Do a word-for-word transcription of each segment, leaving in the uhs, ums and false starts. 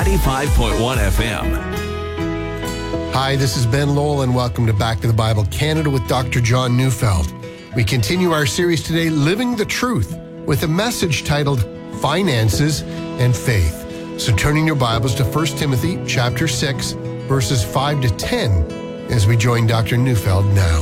ninety-five point one F M. Hi, this is Ben Lowell, and welcome to Back to the Bible Canada with Doctor John Neufeld. We continue our series today, Living the Truth, with a message titled Finances and Faith. So turning your Bibles to First Timothy chapter six, verses five to ten, as we join Doctor Neufeld now.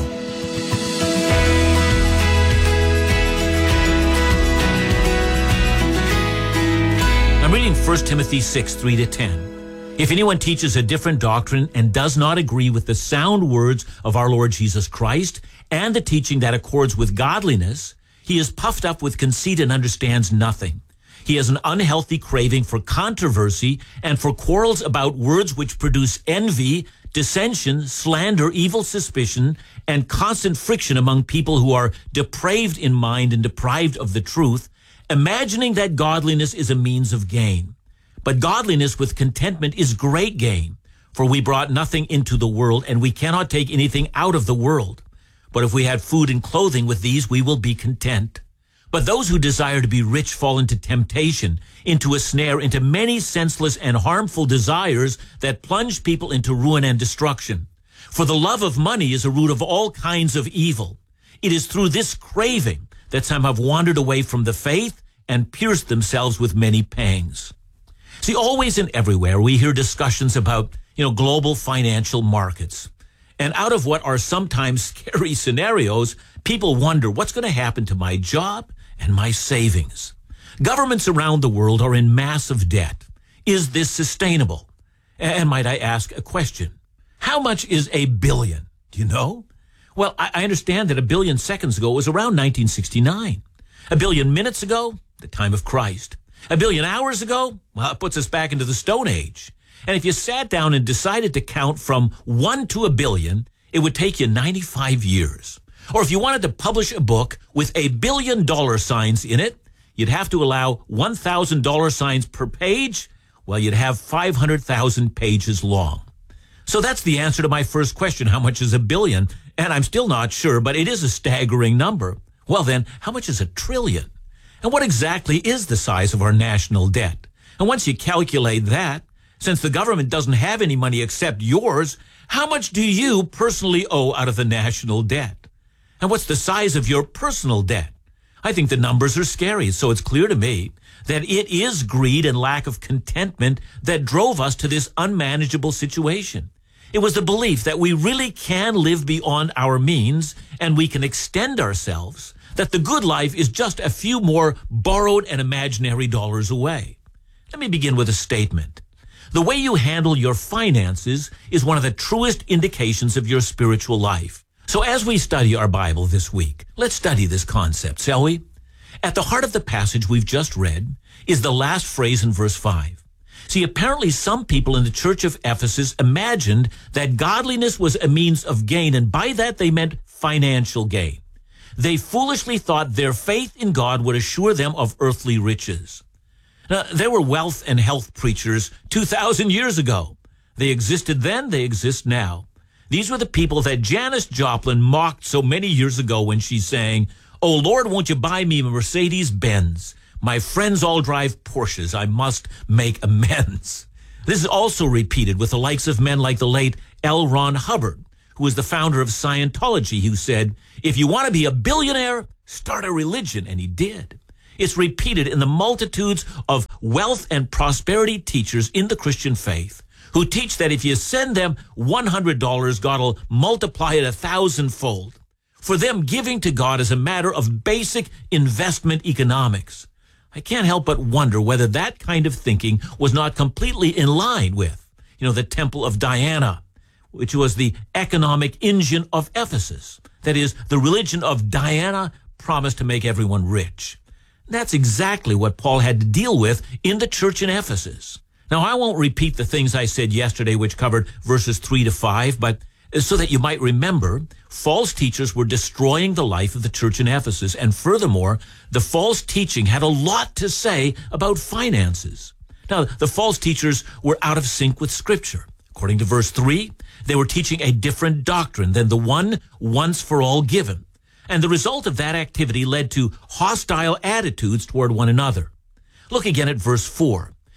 I'm reading First Timothy six, three to ten. If anyone teaches a different doctrine and does not agree with the sound words of our Lord Jesus Christ and the teaching that accords with godliness, he is puffed up with conceit and understands nothing. He has an unhealthy craving for controversy and for quarrels about words which produce envy, dissension, slander, evil suspicion, and constant friction among people who are depraved in mind and deprived of the truth, imagining that godliness is a means of gain. But godliness with contentment is great gain, for we brought nothing into the world, and we cannot take anything out of the world. But if we had food and clothing, with these we will be content. But those who desire to be rich fall into temptation, into a snare, into many senseless and harmful desires that plunge people into ruin and destruction. For the love of money is a root of all kinds of evil. It is through this craving that some have wandered away from the faith and pierced themselves with many pangs. See, always and everywhere we hear discussions about, you know, global financial markets. And out of what are sometimes scary scenarios, people wonder what's going to happen to my job and my savings. Governments around the world are in massive debt. Is this sustainable? And might I ask a question? How much is a billion? Do you know? Well, I understand that a billion seconds ago was around nineteen sixty-nine. A billion minutes ago, the time of Christ. A billion hours ago, well, it puts us back into the Stone Age. And if you sat down and decided to count from one to a billion, it would take you ninety-five years. Or if you wanted to publish a book with a billion dollar signs in it, you'd have to allow one thousand dollar signs per page. Well, you'd have five hundred thousand pages long. So that's the answer to my first question, how much is a billion? And I'm still not sure, but it is a staggering number. Well then, how much is a trillion? And what exactly is the size of our national debt? And once you calculate that, since the government doesn't have any money except yours, how much do you personally owe out of the national debt? And what's the size of your personal debt? I think the numbers are scary, so it's clear to me that it is greed and lack of contentment that drove us to this unmanageable situation. It was the belief that we really can live beyond our means and we can extend ourselves, that the good life is just a few more borrowed and imaginary dollars away. Let me begin with a statement. The way you handle your finances is one of the truest indications of your spiritual life. So as we study our Bible this week, let's study this concept, shall we? At the heart of the passage we've just read is the last phrase in verse five. See, apparently some people in the church of Ephesus imagined that godliness was a means of gain, and by that they meant financial gain. They foolishly thought their faith in God would assure them of earthly riches. Now, there were wealth and health preachers two thousand years ago. They existed then, they exist now. These were the people that Janis Joplin mocked so many years ago when she sang, "Oh Lord, won't you buy me a Mercedes-Benz? My friends all drive Porsches. I must make amends." This is also repeated with the likes of men like the late L. Ron Hubbard, who was the founder of Scientology, who said, "If you want to be a billionaire, start a religion," and he did. It's repeated in the multitudes of wealth and prosperity teachers in the Christian faith who teach that if you send them one hundred dollars, God will multiply it a thousandfold. For them, giving to God is a matter of basic investment economics. I can't help but wonder whether that kind of thinking was not completely in line with, you know, the Temple of Diana, which was the economic engine of Ephesus. That is, the religion of Diana promised to make everyone rich. That's exactly what Paul had to deal with in the church in Ephesus. Now, I won't repeat the things I said yesterday, which covered verses three to five, but so that you might remember, false teachers were destroying the life of the church in Ephesus. And furthermore, the false teaching had a lot to say about finances. Now, the false teachers were out of sync with Scripture. According to verse three, they were teaching a different doctrine than the one once for all given. And the result of that activity led to hostile attitudes toward one another. Look again at verse four.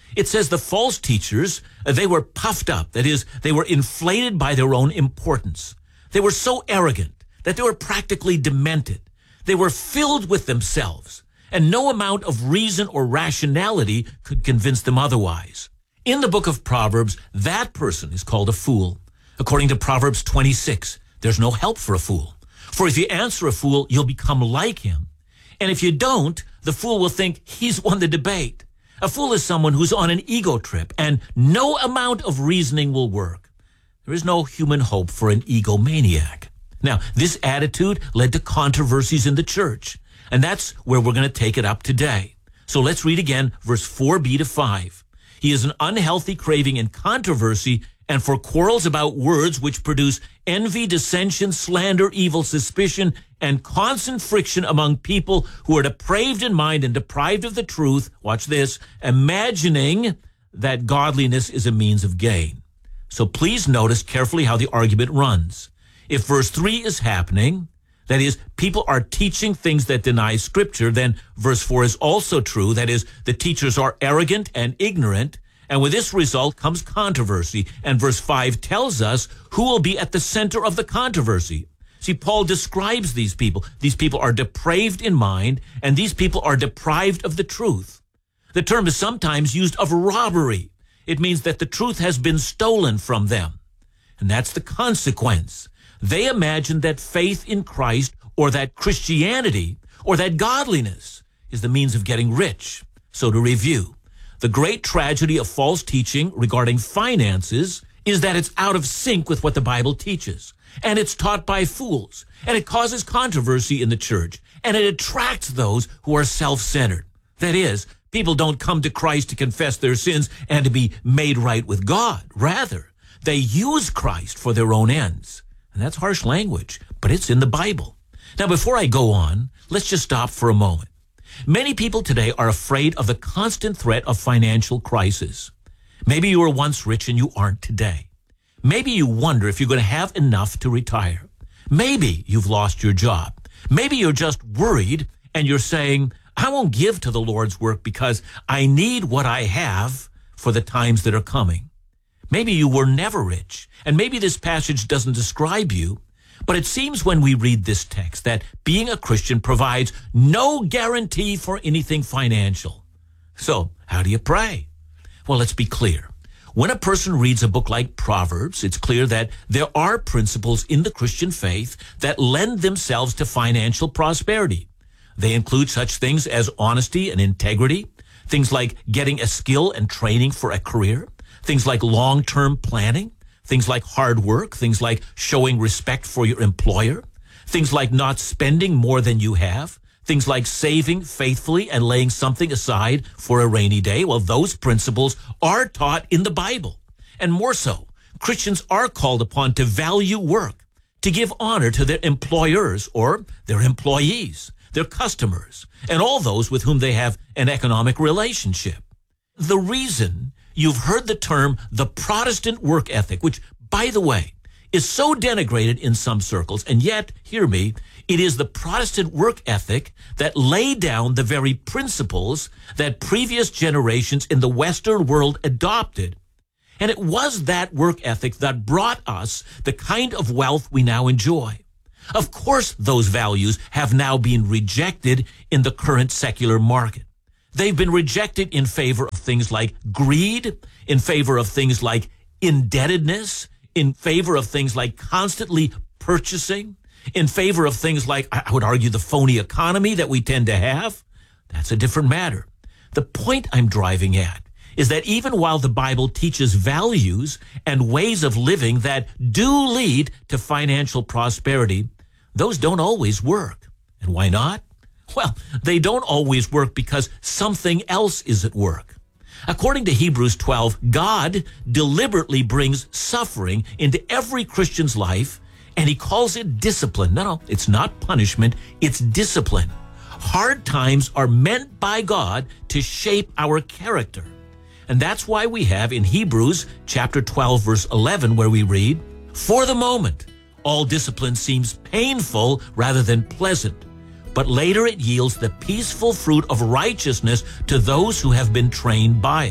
It says the false teachers, uh, they were puffed up. That is, they were inflated by their own importance. They were so arrogant that they were practically demented. They were filled with themselves, and no amount of reason or rationality could convince them otherwise. In the book of Proverbs, that person is called a fool. According to Proverbs twenty-six, there's no help for a fool. For if you answer a fool, you'll become like him. And if you don't, the fool will think he's won the debate. A fool is someone who's on an ego trip, and no amount of reasoning will work. There is no human hope for an egomaniac. Now, this attitude led to controversies in the church, and that's where we're going to take it up today. So let's read again verse four b to five. He is an unhealthy craving in controversy and for quarrels about words which produce envy, dissension, slander, evil suspicion, and constant friction among people who are depraved in mind and deprived of the truth, watch this, imagining that godliness is a means of gain. So please notice carefully how the argument runs. If verse three is happening, that is, people are teaching things that deny Scripture, then verse four is also true. That is, the teachers are arrogant and ignorant, and with this result comes controversy. And verse five tells us who will be at the center of the controversy. See, Paul describes these people. These people are depraved in mind, and these people are deprived of the truth. The term is sometimes used of robbery. It means that the truth has been stolen from them. And that's the consequence. They imagine that faith in Christ or that Christianity or that godliness is the means of getting rich. So to review, the great tragedy of false teaching regarding finances is that it's out of sync with what the Bible teaches. And it's taught by fools. And it causes controversy in the church. And it attracts those who are self-centered. That is, people don't come to Christ to confess their sins and to be made right with God. Rather, they use Christ for their own ends. And that's harsh language, but it's in the Bible. Now, before I go on, let's just stop for a moment. Many people today are afraid of the constant threat of financial crisis. Maybe you were once rich and you aren't today. Maybe you wonder if you're going to have enough to retire. Maybe you've lost your job. Maybe you're just worried and you're saying, I won't give to the Lord's work because I need what I have for the times that are coming. Maybe you were never rich, and maybe this passage doesn't describe you, but it seems when we read this text that being a Christian provides no guarantee for anything financial. So, how do you pray? Well, let's be clear. When a person reads a book like Proverbs, it's clear that there are principles in the Christian faith that lend themselves to financial prosperity. They include such things as honesty and integrity, things like getting a skill and training for a career, things like long-term planning, things like hard work, things like showing respect for your employer, things like not spending more than you have, things like saving faithfully and laying something aside for a rainy day. Well, those principles are taught in the Bible. And more so, Christians are called upon to value work, to give honor to their employers or their employees, their customers, and all those with whom they have an economic relationship. The reason you've heard the term the Protestant work ethic, which, by the way, is so denigrated in some circles, and yet, hear me, it is the Protestant work ethic that laid down the very principles that previous generations in the Western world adopted. And it was that work ethic that brought us the kind of wealth we now enjoy. Of course, those values have now been rejected in the current secular market. They've been rejected in favor of things like greed, in favor of things like indebtedness, in favor of things like constantly purchasing, in favor of things like, I would argue, the phony economy that we tend to have. That's a different matter. The point I'm driving at is that even while the Bible teaches values and ways of living that do lead to financial prosperity, those don't always work. And why not? Well, they don't always work because something else is at work. According to Hebrews twelve, God deliberately brings suffering into every Christian's life, and he calls it discipline. No, no, it's not punishment, it's discipline. Hard times are meant by God to shape our character. And that's why we have in Hebrews chapter twelve, verse eleven, where we read, "For the moment, all discipline seems painful rather than pleasant, but later it yields the peaceful fruit of righteousness to those who have been trained by it."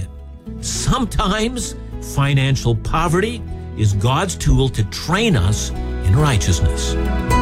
Sometimes financial poverty is God's tool to train us in righteousness.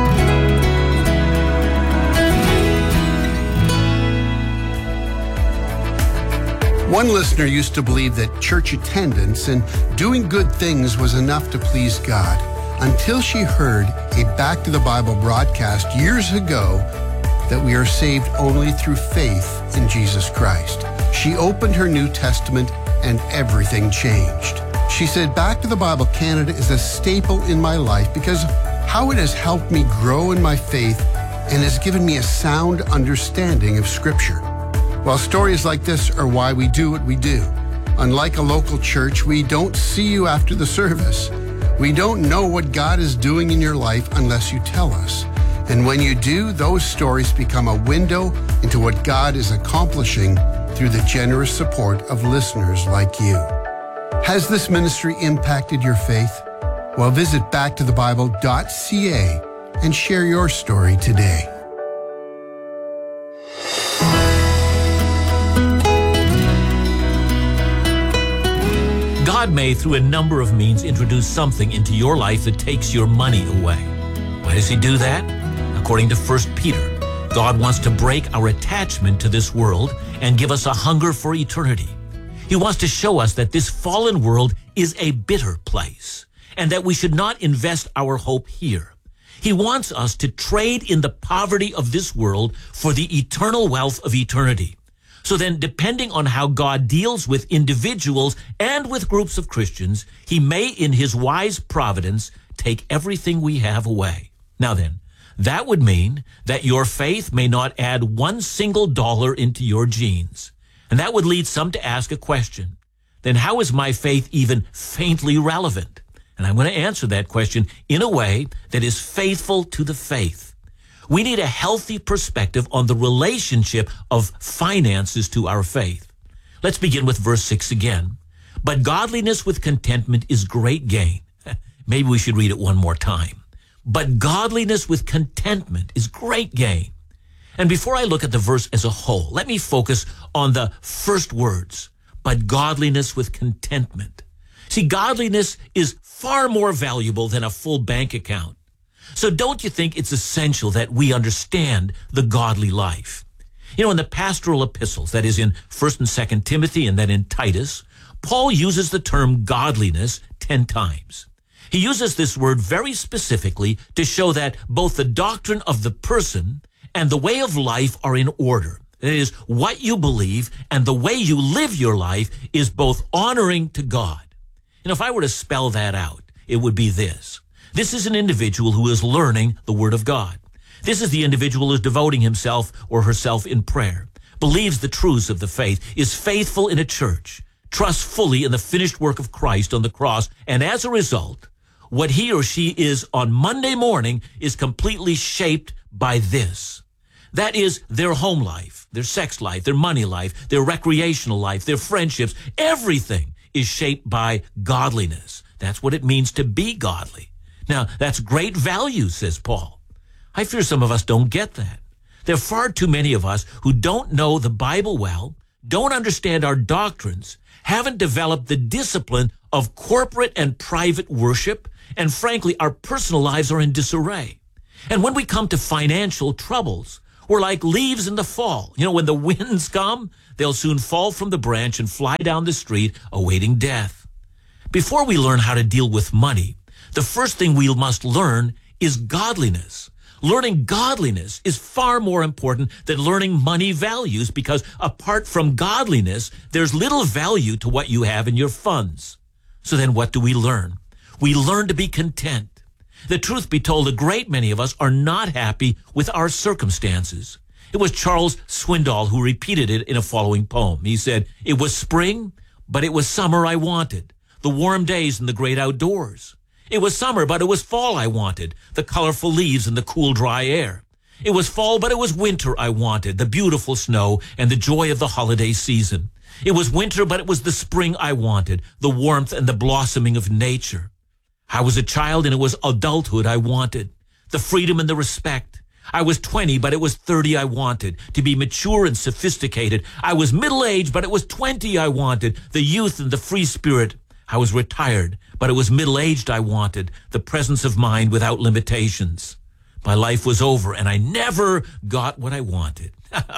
One listener used to believe that church attendance and doing good things was enough to please God, until she heard a Back to the Bible broadcast years ago that we are saved only through faith in Jesus Christ. She opened her New Testament and everything changed. She said, Back to the Bible Canada is a staple in my life because of how it has helped me grow in my faith and has given me a sound understanding of Scripture. Well, stories like this are why we do what we do. Unlike a local church, we don't see you after the service. We don't know what God is doing in your life unless you tell us. And when you do, those stories become a window into what God is accomplishing through the generous support of listeners like you. Has this ministry impacted your faith? Well, visit back to the bible dot c a and share your story today. God may, through a number of means, introduce something into your life that takes your money away. Why does he do that? According to First Peter, God wants to break our attachment to this world and give us a hunger for eternity. He wants to show us that this fallen world is a bitter place and that we should not invest our hope here. He wants us to trade in the poverty of this world for the eternal wealth of eternity. So then, depending on how God deals with individuals and with groups of Christians, he may, in his wise providence, take everything we have away. Now then, that would mean that your faith may not add one single dollar into your jeans. And that would lead some to ask a question. Then how is my faith even faintly relevant? And I'm going to answer that question in a way that is faithful to the faith. We need a healthy perspective on the relationship of finances to our faith. Let's begin with verse six again. But godliness with contentment is great gain. Maybe we should read it one more time. But godliness with contentment is great gain. And before I look at the verse as a whole, let me focus on the first words. But godliness with contentment. See, godliness is far more valuable than a full bank account. So don't you think it's essential that we understand the godly life? You know, in the pastoral epistles, that is in First and Second Timothy and then in Titus, Paul uses the term godliness ten times. He uses this word very specifically to show that both the doctrine of the person and the way of life are in order. That is, what you believe and the way you live your life is both honoring to God. And if I were to spell that out, it would be this. This is an individual who is learning the Word of God. This is the individual who is devoting himself or herself in prayer, believes the truths of the faith, is faithful in a church, trusts fully in the finished work of Christ on the cross, and as a result, what he or she is on Monday morning is completely shaped by this. That is their home life, their sex life, their money life, their recreational life, their friendships. Everything is shaped by godliness. That's what it means to be godly. Now, that's great value, says Paul. I fear some of us don't get that. There are far too many of us who don't know the Bible well, don't understand our doctrines, haven't developed the discipline of corporate and private worship, and frankly, our personal lives are in disarray. And when we come to financial troubles, we're like leaves in the fall. You know, when the winds come, they'll soon fall from the branch and fly down the street, awaiting death. Before we learn how to deal with money, the first thing we must learn is godliness. Learning godliness is far more important than learning money values, because apart from godliness, there's little value to what you have in your funds. So then what do we learn? We learn to be content. The truth be told, a great many of us are not happy with our circumstances. It was Charles Swindoll who repeated it in a following poem. He said, "It was spring, but it was summer I wanted, the warm days and the great outdoors. It was summer, but it was fall I wanted, the colorful leaves and the cool, dry air. It was fall, but it was winter I wanted, the beautiful snow and the joy of the holiday season. It was winter, but it was the spring I wanted, the warmth and the blossoming of nature. I was a child, and it was adulthood I wanted, the freedom and the respect. I was twenty, but it was thirty I wanted. To be mature and sophisticated. I was middle-aged, but it was twenty I wanted. The youth and the free spirit. I was retired, but it was middle-aged I wanted. The presence of mind without limitations. My life was over, and I never got what I wanted.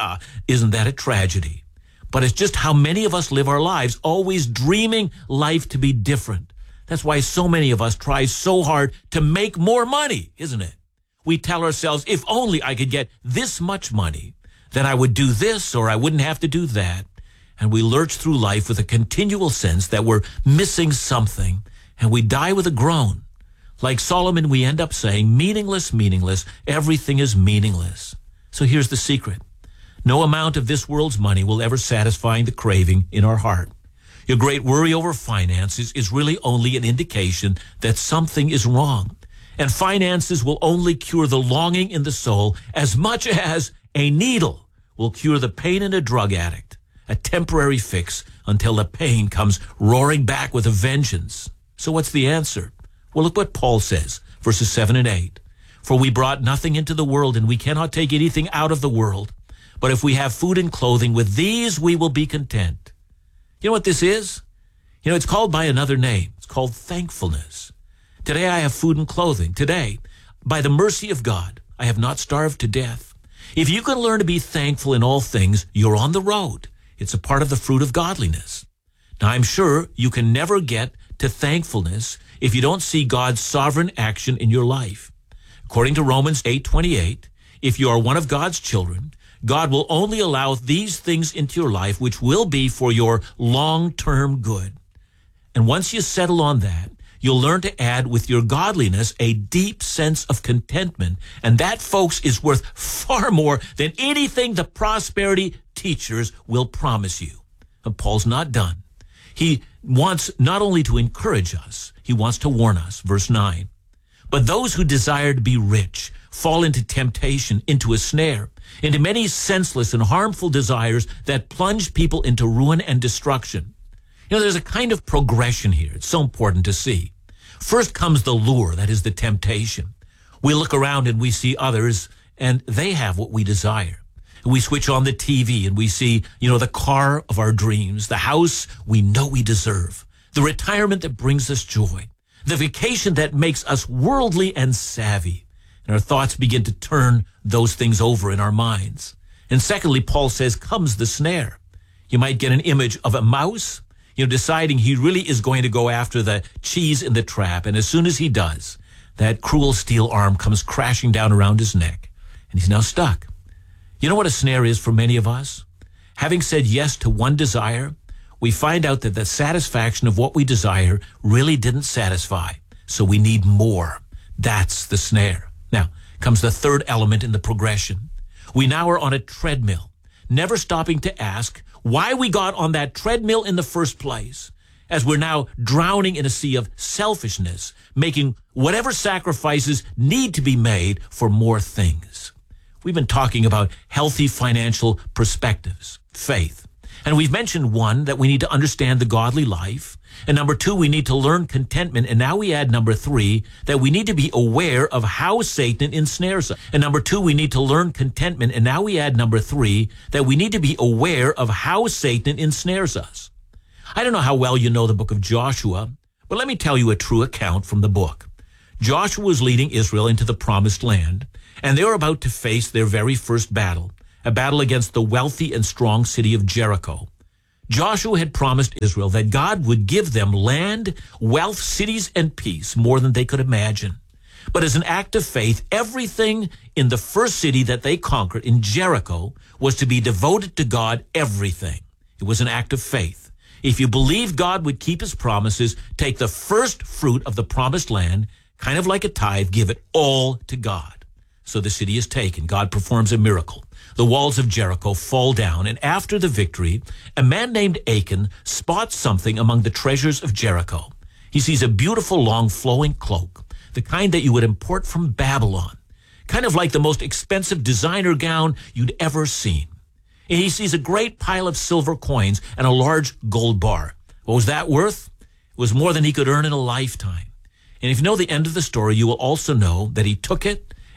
Isn't that a tragedy? But it's just how many of us live our lives, always dreaming life to be different. That's why so many of us try so hard to make more money, isn't it? We tell ourselves, if only I could get this much money, then I would do this or I wouldn't have to do that. And we lurch through life with a continual sense that we're missing something, and we die with a groan. Like Solomon, we end up saying, meaningless, meaningless, everything is meaningless. So here's the secret. No amount of this world's money will ever satisfy the craving in our heart. Your great worry over finances is really only an indication that something is wrong. And finances will only cure the longing in the soul as much as a needle will cure the pain in a drug addict, a temporary fix until the pain comes roaring back with a vengeance. So what's the answer? Well, look what Paul says, verses seven and eight. For we brought nothing into the world, and we cannot take anything out of the world. But if we have food and clothing, with these we will be content. You know what this is? You know, it's called by another name. It's called thankfulness. Today I have food and clothing. Today, by the mercy of God, I have not starved to death. If you can learn to be thankful in all things, you're on the road. It's a part of the fruit of godliness. Now, I'm sure you can never get to thankfulness if you don't see God's sovereign action in your life. According to Romans eight twenty-eight, if you are one of God's children, God will only allow these things into your life which will be for your long-term good. And once you settle on that, you'll learn to add with your godliness a deep sense of contentment. And that, folks, is worth far more than anything the prosperity teachers will promise you. But Paul's not done. He wants not only to encourage us, he wants to warn us. Verse nine. But those who desire to be rich fall into temptation, into a snare, into many senseless and harmful desires that plunge people into ruin and destruction. You know, there's a kind of progression here. It's so important to see. First comes the lure, that is the temptation. We look around and we see others, and they have what we desire. We switch on the T V and we see, you know, the car of our dreams, the house we know we deserve, the retirement that brings us joy, the vacation that makes us worldly and savvy. And our thoughts begin to turn those things over in our minds. And secondly, Paul says, comes the snare. You might get an image of a mouse, you know, deciding he really is going to go after the cheese in the trap. And as soon as he does, that cruel steel arm comes crashing down around his neck, and he's now stuck. You know what a snare is for many of us? Having said yes to one desire, we find out that the satisfaction of what we desire really didn't satisfy, so we need more. That's the snare. Now comes the third element in the progression. We now are on a treadmill, never stopping to ask why we got on that treadmill in the first place, as we're now drowning in a sea of selfishness, making whatever sacrifices need to be made for more things. We've been talking about healthy financial perspectives, faith. And we've mentioned one, that we need to understand the godly life. And number two, we need to learn contentment. And now we add number three, that we need to be aware of how Satan ensnares us. And number two, we need to learn contentment. And now we add number three, that we need to be aware of how Satan ensnares us. I don't know how well you know the book of Joshua, but let me tell you a true account from the book. Joshua was leading Israel into the promised land, and they were about to face their very first battle, a battle against the wealthy and strong city of Jericho. Joshua had promised Israel that God would give them land, wealth, cities, and peace, more than they could imagine. But as an act of faith, everything in the first city that they conquered, in Jericho, was to be devoted to God, everything. It was an act of faith. If you believe God would keep his promises, take the first fruit of the promised land, kind of like a tithe, give it all to God. So the city is taken. God performs a miracle. The walls of Jericho fall down, and after the victory, a man named Achan spots something among the treasures of Jericho. He sees a beautiful, long, flowing cloak, the kind that you would import from Babylon, kind of like the most expensive designer gown you'd ever seen. And he sees a great pile of silver coins and a large gold bar. What was that worth? It was more than he could earn in a lifetime. And if you know the end of the story, you will also know that he took it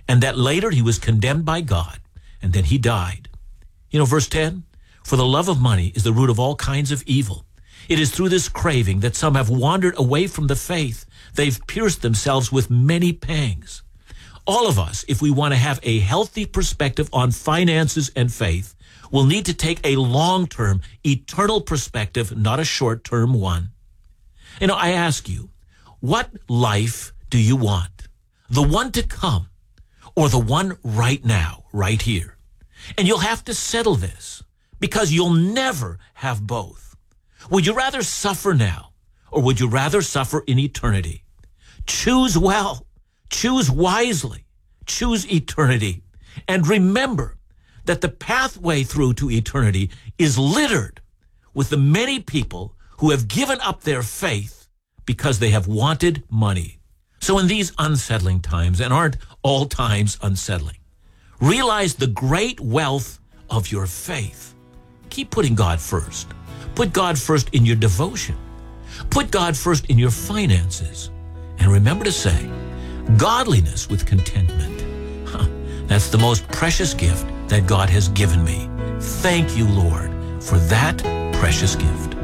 and that later he was condemned by God, and then he died. You know, verse ten, for the love of money is the root of all kinds of evil. It is through this craving that some have wandered away from the faith. They've pierced themselves with many pangs. All of us, if we want to have a healthy perspective on finances and faith, will need to take a long-term, eternal perspective, not a short-term one. You know, I ask you, what life do you want? The one to come or the one right now, right here? And you'll have to settle this because you'll never have both. Would you rather suffer now or would you rather suffer in eternity? Choose well. Choose wisely. Choose eternity. And remember that the pathway through to eternity is littered with the many people who have given up their faith because they have wanted money. So in these unsettling times, and aren't all times unsettling, realize the great wealth of your faith. Keep putting God first. Put God first in your devotion. Put God first in your finances. And remember to say, godliness with contentment. Huh, that's the most precious gift that God has given me. Thank you, Lord, for that precious gift.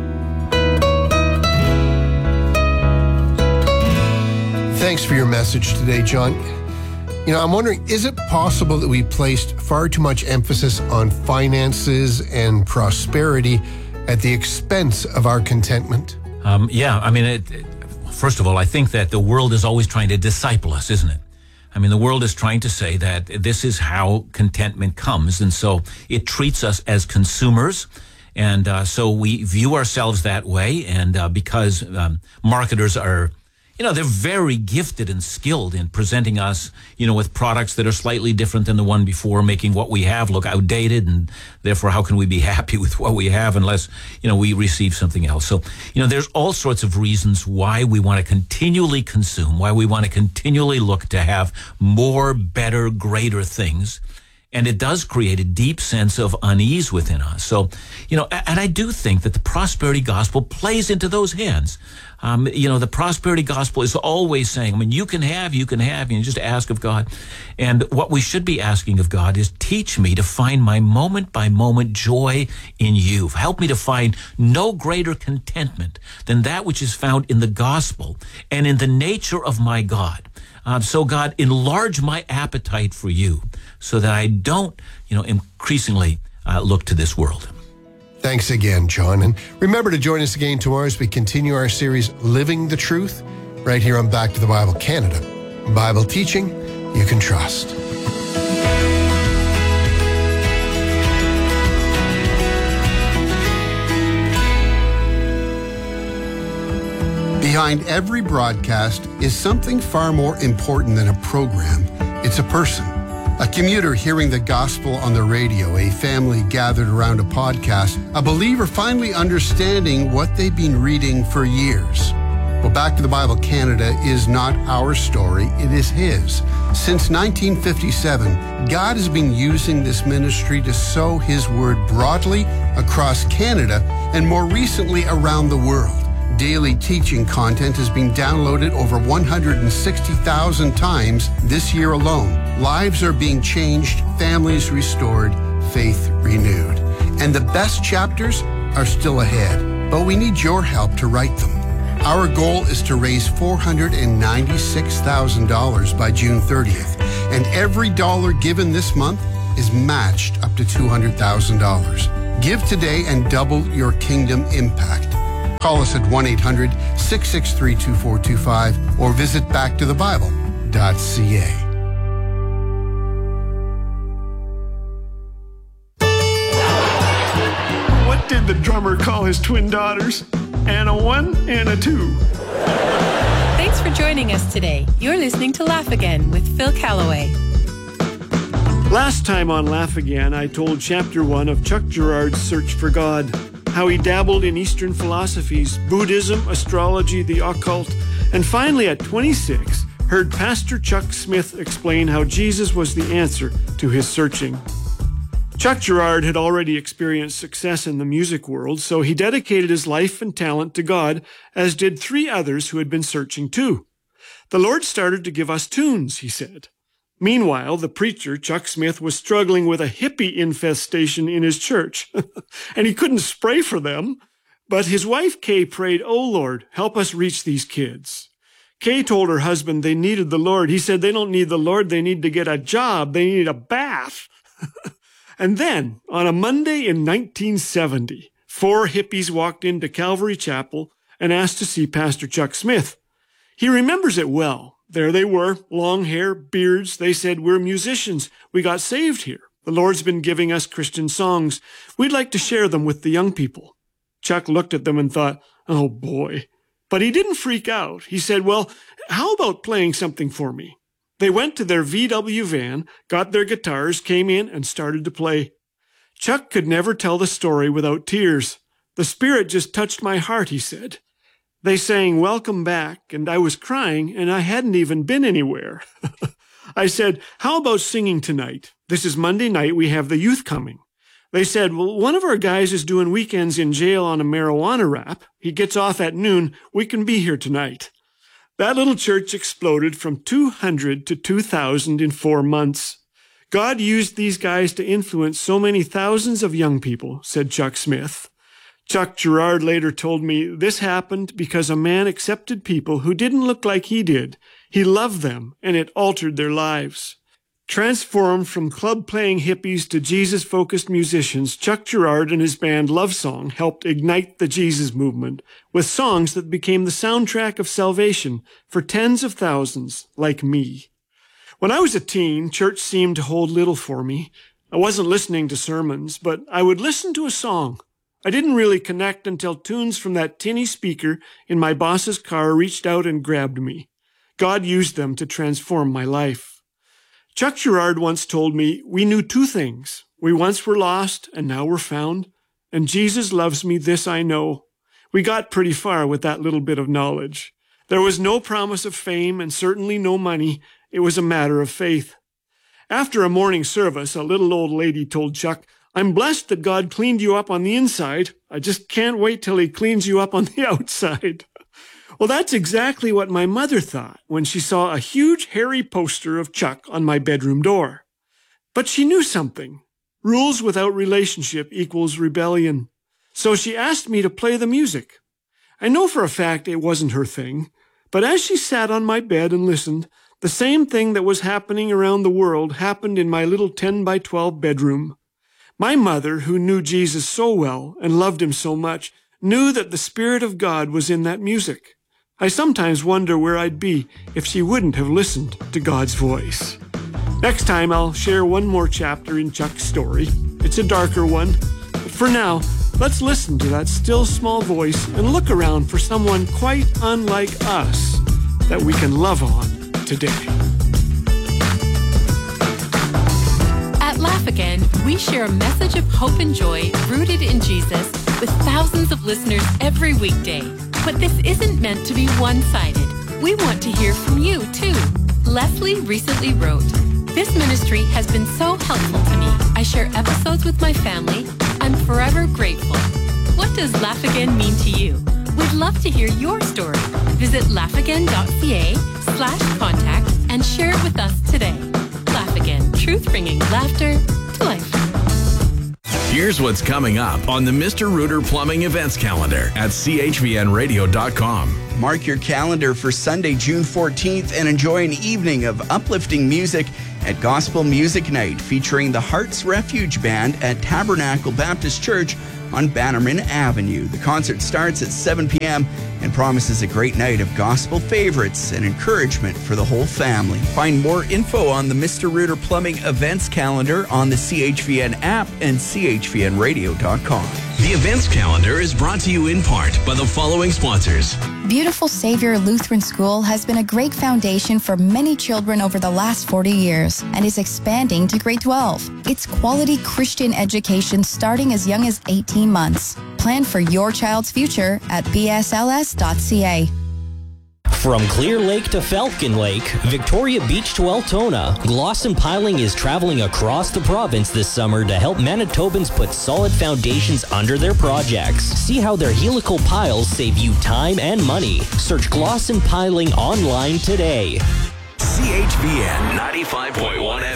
Thanks for your message today, John. You know, I'm wondering, is it possible that we placed far too much emphasis on finances and prosperity at the expense of our contentment? Um, yeah, I mean, it, it, first of all, I think that the world is always trying to disciple us, isn't it? I mean, the world is trying to say that this is how contentment comes, and so it treats us as consumers, and uh, so we view ourselves that way, and uh, because um, marketers are, you know, they're very gifted and skilled in presenting us, you know, with products that are slightly different than the one before, making what we have look outdated, and therefore how can we be happy with what we have unless, you know, we receive something else? So, you know, there's all sorts of reasons why we want to continually consume, why we want to continually look to have more, better, greater things. And it does create a deep sense of unease within us. So, you know, and I do think that the prosperity gospel plays into those hands. Um, you know, the prosperity gospel is always saying, I mean, you can have, you can have, you just ask of God. And what we should be asking of God is, teach me to find my moment by moment joy in you. Help me to find no greater contentment than that which is found in the gospel and in the nature of my God. Uh, so God, enlarge my appetite for you so that I don't, you know, increasingly uh, look to this world. Thanks again, John. And remember to join us again tomorrow as we continue our series, Living the Truth, right here on Back to the Bible Canada. Bible teaching you can trust. Behind every broadcast is something far more important than a program. It's a person. A commuter hearing the gospel on the radio, a family gathered around a podcast, a believer finally understanding what they've been reading for years. Well, Back to the Bible Canada is not our story, it is His. Since nineteen fifty-seven, God has been using this ministry to sow His word broadly across Canada and more recently around the world. Daily teaching content has been downloaded over one hundred sixty thousand times this year alone. Lives are being changed, families restored, faith renewed. And the best chapters are still ahead, but we need your help to write them. Our goal is to raise four hundred ninety-six thousand dollars by June thirtieth, and every dollar given this month is matched up to two hundred thousand dollars. Give today and double your kingdom impact. Call us at one eight hundred, six six three, two four two five or visit back to the bible dot c a. What did the drummer call his twin daughters? And a one and a two. Thanks for joining us today. You're listening to Laugh Again with Phil Callaway. Last time on Laugh Again, I told chapter one of Chuck Girard's Search for God, how he dabbled in Eastern philosophies, Buddhism, astrology, the occult, and finally at twenty-six, heard Pastor Chuck Smith explain how Jesus was the answer to his searching. Chuck Girard had already experienced success in the music world, so he dedicated his life and talent to God, as did three others who had been searching too. The Lord started to give us tunes, he said. Meanwhile, the preacher, Chuck Smith, was struggling with a hippie infestation in his church, and he couldn't spray for them. But his wife, Kay, prayed, "Oh, Lord, help us reach these kids." Kay told her husband they needed the Lord. He said they don't need the Lord. They need to get a job. They need a bath. And then, on a Monday in nineteen seventy, four hippies walked into Calvary Chapel and asked to see Pastor Chuck Smith. He remembers it well. There they were, long hair, beards. They said, "We're musicians. We got saved here. The Lord's been giving us Christian songs. We'd like to share them with the young people." Chuck looked at them and thought, "Oh boy." But he didn't freak out. He said, "Well, how about playing something for me?" They went to their V W van, got their guitars, came in, and started to play. Chuck could never tell the story without tears. "The Spirit just touched my heart," he said. They sang "Welcome Back," and I was crying, and I hadn't even been anywhere. I said, "How about singing tonight? This is Monday night. We have the youth coming." They said, "Well, one of our guys is doing weekends in jail on a marijuana rap. He gets off at noon. We can be here tonight." That little church exploded from two hundred to two thousand in four months. God used these guys to influence so many thousands of young people, said Chuck Smith. Chuck Girard later told me this happened because a man accepted people who didn't look like he did. He loved them, and it altered their lives. Transformed from club-playing hippies to Jesus-focused musicians, Chuck Girard and his band Love Song helped ignite the Jesus movement with songs that became the soundtrack of salvation for tens of thousands like me. When I was a teen, church seemed to hold little for me. I wasn't listening to sermons, but I would listen to a song. I didn't really connect until tunes from that tinny speaker in my boss's car reached out and grabbed me. God used them to transform my life. Chuck Girard once told me, "We knew two things. We once were lost, and now we're found. And Jesus loves me, this I know." We got pretty far with that little bit of knowledge. There was no promise of fame and certainly no money. It was a matter of faith. After a morning service, a little old lady told Chuck, "I'm blessed that God cleaned you up on the inside. I just can't wait till he cleans you up on the outside." Well, that's exactly what my mother thought when she saw a huge hairy poster of Chuck on my bedroom door. But she knew something. Rules without relationship equals rebellion. So she asked me to play the music. I know for a fact it wasn't her thing, but as she sat on my bed and listened, the same thing that was happening around the world happened in my little ten by twelve bedroom. My mother, who knew Jesus so well and loved him so much, knew that the Spirit of God was in that music. I sometimes wonder where I'd be if she wouldn't have listened to God's voice. Next time, I'll share one more chapter in Chuck's story. It's a darker one. But for now, let's listen to that still small voice and look around for someone quite unlike us that we can love on today. At Laugh Again, we share a message of hope and joy rooted in Jesus with thousands of listeners every weekday. But this isn't meant to be one-sided. We want to hear from you, too. Leslie recently wrote, "This ministry has been so helpful to me. I share episodes with my family. I'm forever grateful." What does Laugh Again mean to you? We'd love to hear your story. Visit laughagain.ca slash contact and share it with us today. Laugh Again, truth-bringing laughter to life. Here's what's coming up on the Mister Rooter Plumbing events calendar at C H V N radio dot com. Mark your calendar for Sunday, June fourteenth, and enjoy an evening of uplifting music at Gospel Music Night featuring the Hearts Refuge Band at Tabernacle Baptist Church on Bannerman Avenue. The concert starts at seven p.m. and promises a great night of gospel favorites and encouragement for the whole family. Find more info on the Mister Rooter Plumbing events calendar on the C H V N app and C H V N radio dot com. The events calendar is brought to you in part by the following sponsors. Beautiful Savior Lutheran School has been a great foundation for many children over the last forty years and is expanding to grade twelve. It's quality Christian education starting as young as eighteen months. Plan for your child's future at b s l s dot c a. From Clear Lake to Falcon Lake, Victoria Beach to Altona, Glosson Piling is traveling across the province this summer to help Manitobans put solid foundations under their projects. See how their helical piles save you time and money. Search Glosson Piling online today. C H V N ninety-five point one F M.